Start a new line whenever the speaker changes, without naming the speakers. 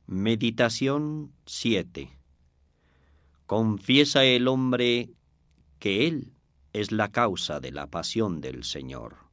Meditación 7. Confiesa el hombre que él es la causa de la pasión del Señor.